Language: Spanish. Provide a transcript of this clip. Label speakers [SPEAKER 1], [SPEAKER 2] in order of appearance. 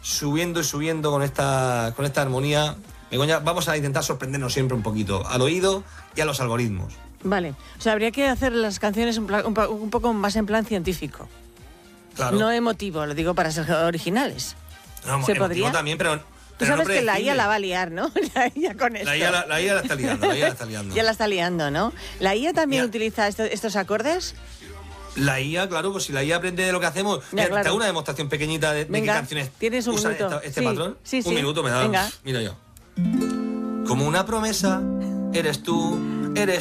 [SPEAKER 1] subiendo y subiendo con esta armonía. Begoña, vamos a intentar sorprendernos siempre un poquito, al oído y a los algoritmos.
[SPEAKER 2] Vale, o sea, habría que hacer las canciones un poco más en plan científico.
[SPEAKER 1] Claro.
[SPEAKER 2] No emotivo, lo digo para ser originales.
[SPEAKER 1] No,
[SPEAKER 2] ¿Se podría?
[SPEAKER 1] También, pero
[SPEAKER 2] Tú sabes que la IA la va a liar, ¿no? La IA con esto.
[SPEAKER 1] La IA la está liando,
[SPEAKER 2] Ya la está liando, ¿no? ¿La IA también
[SPEAKER 1] Mira,
[SPEAKER 2] utiliza estos acordes?
[SPEAKER 1] La IA, claro, pues si la IA aprende de lo que hacemos. Mira,
[SPEAKER 2] claro.
[SPEAKER 1] te hago una demostración pequeñita de
[SPEAKER 2] Venga,
[SPEAKER 1] qué canciones
[SPEAKER 2] tienes un
[SPEAKER 1] usan
[SPEAKER 2] minuto.
[SPEAKER 1] este
[SPEAKER 2] Sí,
[SPEAKER 1] patrón.
[SPEAKER 2] sí.
[SPEAKER 1] Un minuto me da.
[SPEAKER 2] Venga.
[SPEAKER 1] Mira yo. Como una promesa eres tú.